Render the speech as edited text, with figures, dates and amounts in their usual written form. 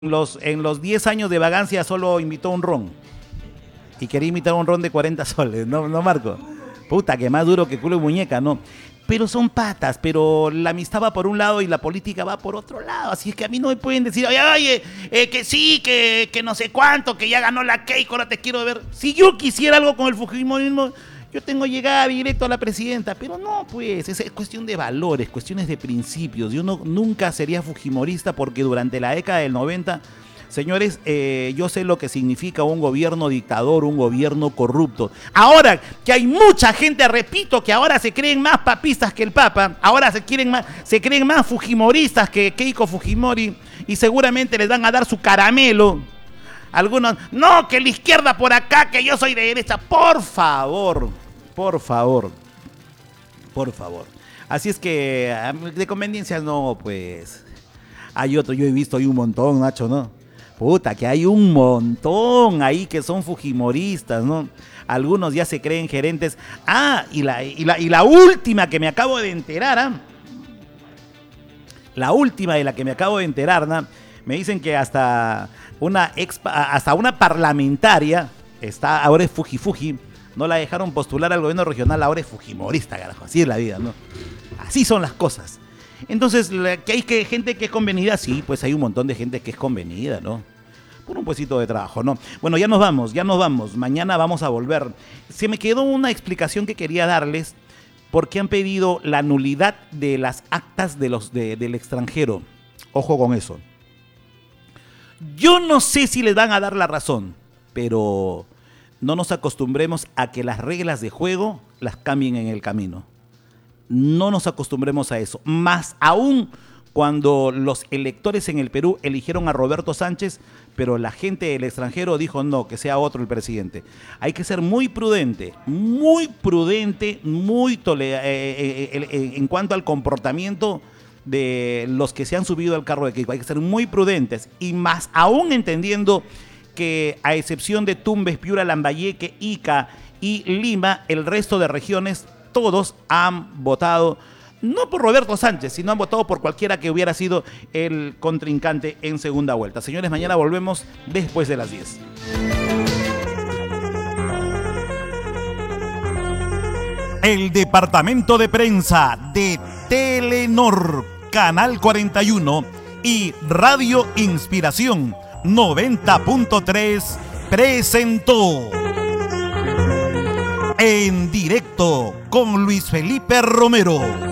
En los 10 años de vagancia solo invitó un ron. Y quería invitar un ron de 40 soles, ¿no, Marco? Puta, que más duro que culo y muñeca, ¿no? Pero son patas, pero la amistad va por un lado y la política va por otro lado. Así es que a mí no me pueden decir, oye, que sí, que no sé cuánto, que ya ganó la Keiko, ahora te quiero ver. Si yo quisiera algo con el fujimorismo, yo tengo llegada directo a la presidenta, pero no, pues, es cuestión de valores, cuestiones de principios. Yo nunca sería fujimorista porque durante la década del 90, señores, yo sé lo que significa un gobierno dictador, un gobierno corrupto. Ahora que hay mucha gente, repito, que ahora se creen más papistas que el Papa, ahora se creen más fujimoristas que Keiko Fujimori y seguramente les van a dar su caramelo. Algunos, no, que la izquierda por acá, que yo soy de derecha. Por favor. Así es que de conveniencias no, pues. Hay otro, yo he visto ahí un montón, Nacho, ¿no? Puta, que hay un montón ahí que son fujimoristas, ¿no? Algunos ya se creen gerentes. Ah, y la última que me acabo de enterar, ¿ah? La última de la que me acabo de enterar, ¿no? Me dicen que hasta una parlamentaria ahora es fuji, no la dejaron postular al gobierno regional, ahora es fujimorista, carajo, así es la vida, ¿no? Así son las cosas. Entonces, que hay gente que es convenida, sí, pues hay un montón de gente que es convenida, ¿no? Por un puestito de trabajo, ¿no? Bueno, ya nos vamos, mañana vamos a volver. Se me quedó una explicación que quería darles, porque han pedido la nulidad de las actas del extranjero. Ojo con eso. Yo no sé si les van a dar la razón, pero no nos acostumbremos a que las reglas de juego las cambien en el camino. No nos acostumbremos a eso. Más aún cuando los electores en el Perú eligieron a Roberto Sánchez, pero la gente del extranjero dijo no, que sea otro el presidente. Hay que ser muy prudente, en cuanto al comportamiento de los que se han subido al carro de Keiko. Hay que ser muy prudentes y más aún entendiendo que a excepción de Tumbes, Piura, Lambayeque, Ica y Lima, el resto de regiones todos han votado no por Roberto Sánchez, sino han votado por cualquiera que hubiera sido el contrincante en segunda vuelta. Señores, mañana volvemos después de las 10. El departamento de prensa de Telenor, Canal 41 y Radio Inspiración 90.3 presentó En Directo con Luis Felipe Romero.